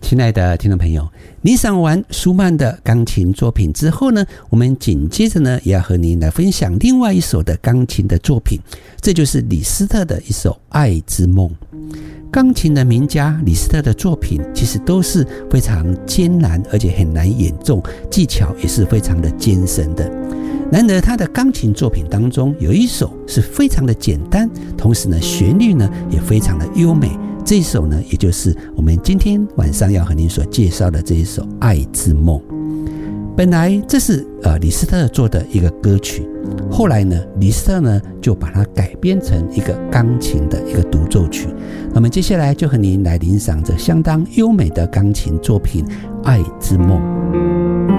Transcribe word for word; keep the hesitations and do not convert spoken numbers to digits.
亲爱的听众朋友，欣赏完舒曼的钢琴作品之后呢，我们紧接着呢也要和您来分享另外一首的钢琴的作品，这就是李斯特的一首《爱之梦》。钢琴的名家李斯特的作品其实都是非常艰难而且很难演奏，技巧也是非常的艰深的。然而他的钢琴作品当中有一首是非常的简单，同时呢旋律呢也非常的优美，这一首呢也就是我们今天晚上要和您所介绍的这一首《爱之梦》。本来这是呃李斯特做的一个歌曲，后来呢李斯特呢就把它改编成一个钢琴的一个独奏曲。那么接下来就和您来欣赏这相当优美的钢琴作品《爱之梦》。